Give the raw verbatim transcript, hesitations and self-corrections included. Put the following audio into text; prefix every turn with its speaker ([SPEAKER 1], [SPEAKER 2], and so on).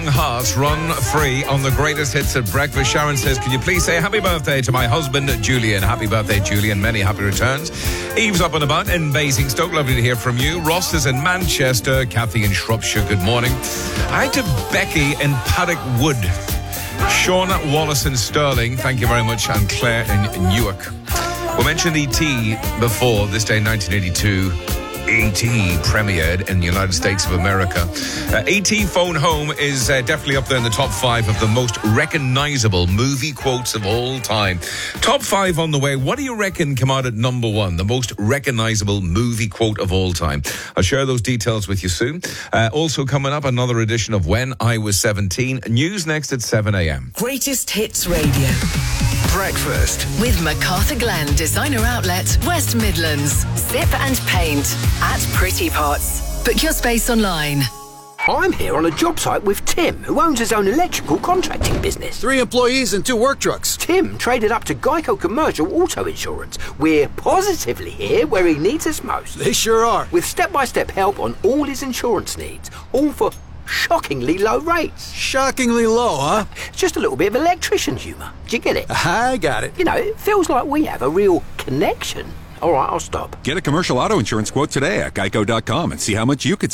[SPEAKER 1] hearts run free on the greatest hits at breakfast. Sharon says, can you please say happy birthday to my husband, Julian? Happy birthday, Julian. Many happy returns. Eve's up and about in Basingstoke. Lovely to hear from you. Ross is in Manchester. Kathy in Shropshire. Good morning. Hi to Becky in Paddock Wood. Sean Wallace in Stirling. Thank you very much. And Claire in Newark. We mentioned E T before. This day in nineteen eighty-two. E T premiered in the United States of America. Uh, E T Phone Home is uh, definitely up there in the top five of the most recognizable movie quotes of all time. Top five on the way. What do you reckon come out at number one? The most recognizable movie quote of all time. I'll share those details with you soon. Uh, also coming up, another edition of When I Was seventeen. News next at seven a.m.
[SPEAKER 2] Greatest Hits Radio.
[SPEAKER 3] Breakfast
[SPEAKER 2] With MacArthur Glen Designer Outlet, West Midlands. Sip and paint at Pretty Pots. Book your space online.
[SPEAKER 3] I'm here on a job site with Tim, who owns his own electrical contracting business.
[SPEAKER 4] Three employees and two work trucks.
[SPEAKER 3] Tim traded up to Geico Commercial Auto Insurance. We're positively here where he needs us most.
[SPEAKER 4] They sure are.
[SPEAKER 3] With step-by-step help on all his insurance needs, all for shockingly low rates.
[SPEAKER 4] Shockingly low, huh?
[SPEAKER 3] Just a little bit of electrician humour. Do you get it?
[SPEAKER 4] I got it.
[SPEAKER 3] You know, it feels like we have a real connection. All right, I'll stop.
[SPEAKER 5] Get a commercial auto insurance quote today at geico dot com and see how much you could